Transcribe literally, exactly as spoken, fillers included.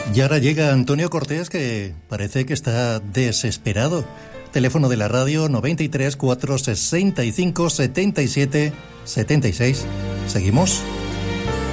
Y ahora llega Antonio Cortés, que parece que está desesperado. Teléfono de la radio noventa y tres, cuatrocientos sesenta y cinco, setenta y siete, setenta y seis. ¿Seguimos?